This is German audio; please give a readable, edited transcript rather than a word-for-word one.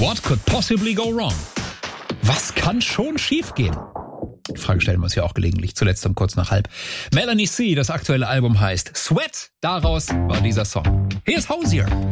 What could possibly go wrong? Was kann schon schiefgehen? Die Frage stellen wir uns ja auch gelegentlich, zuletzt um kurz nach halb. Melanie C., das aktuelle Album heißt Sweat, daraus war dieser Song. Here's Hosier.